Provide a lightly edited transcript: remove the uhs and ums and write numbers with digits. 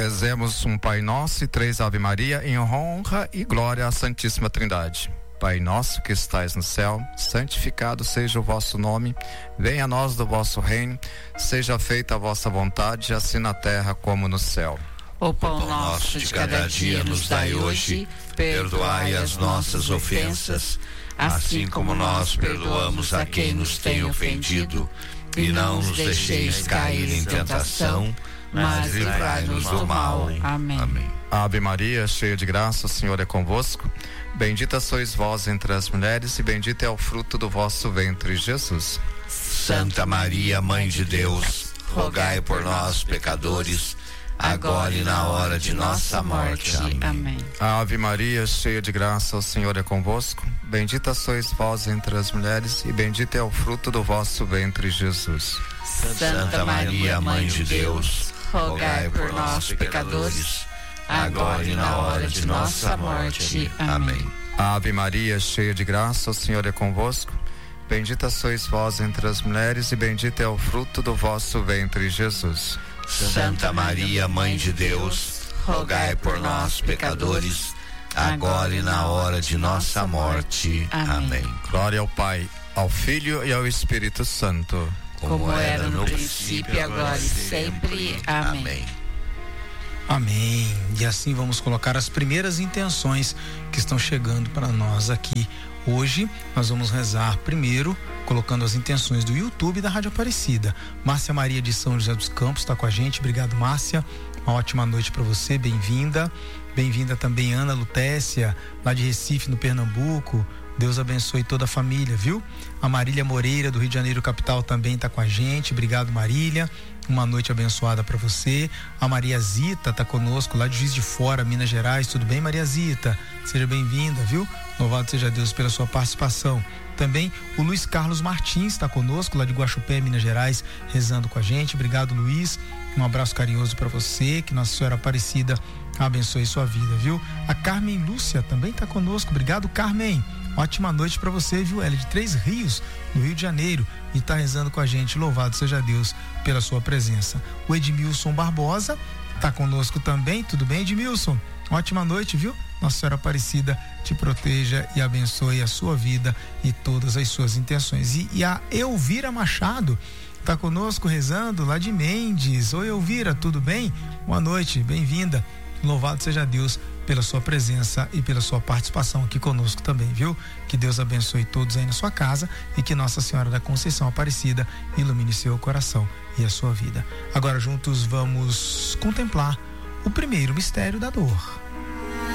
Rezemos um Pai Nosso e 3 Ave Maria em honra e glória à Santíssima Trindade. Pai nosso que estais no céu, santificado seja o vosso nome, venha a nós do vosso reino, seja feita a vossa vontade, assim na terra como no céu. O pão nosso de cada dia nos dai hoje, perdoai as nossas ofensas, assim como nós perdoamos a quem nos tem ofendido, e não nos deixeis cair em tentação, mas livrai-nos do mal. Amém. Amém. Ave Maria, cheia de graça, o Senhor é convosco. Bendita sois vós entre as mulheres e bendito é o fruto do vosso ventre, Jesus. Santa Maria, Mãe de Deus, rogai por nós, pecadores, agora e na hora de nossa morte. Amém. Ave Maria, cheia de graça, o Senhor é convosco. Bendita sois vós entre as mulheres e bendito é o fruto do vosso ventre, Jesus. Santa Maria, Mãe de Deus, rogai por nós, pecadores, agora e na hora de nossa morte. Amém. Ave Maria, cheia de graça, o Senhor é convosco. Bendita sois vós entre as mulheres e bendito é o fruto do vosso ventre, Jesus. Santa Maria, Mãe de Deus, rogai por nós, pecadores, agora e na hora de nossa morte. Amém. Glória ao Pai, ao Filho e ao Espírito Santo, como era no princípio, agora e sempre. Amém. Amém. E assim vamos colocar as primeiras intenções que estão chegando para nós aqui. Hoje nós vamos rezar primeiro colocando as intenções do YouTube da Rádio Aparecida. Márcia Maria de São José dos Campos está com a gente. Obrigado, Márcia. Uma ótima noite para você, bem-vinda. Bem-vinda também Ana Lutécia, lá de Recife, no Pernambuco. Deus abençoe toda a família, viu? A Marília Moreira, do Rio de Janeiro capital, também está com a gente. Obrigado, Marília. Uma noite abençoada para você. A Maria Zita está conosco, lá de Juiz de Fora, Minas Gerais. Tudo bem, Maria Zita? Seja bem-vinda, viu? Louvado seja Deus pela sua participação. Também o Luiz Carlos Martins está conosco, lá de Guaxupé, Minas Gerais, rezando com a gente. Obrigado, Luiz. Um abraço carinhoso para você. Que Nossa Senhora Aparecida abençoe sua vida, viu? A Carmen Lúcia também está conosco. Obrigado, Carmen. Ótima noite para você, viu? Ela é de Três Rios, no Rio de Janeiro, e está rezando com a gente. Louvado seja Deus pela sua presença. O Edmilson Barbosa está conosco também. Tudo bem, Edmilson? Ótima noite, viu? Nossa Senhora Aparecida te proteja e abençoe a sua vida e todas as suas intenções. E a Elvira Machado está conosco rezando lá de Mendes. Oi, Elvira, tudo bem? Boa noite, bem-vinda. Louvado seja Deus pela sua presença e pela sua participação aqui conosco também, viu? Que Deus abençoe todos aí na sua casa e que Nossa Senhora da Conceição Aparecida ilumine seu coração e a sua vida. Agora juntos vamos contemplar o primeiro mistério da dor.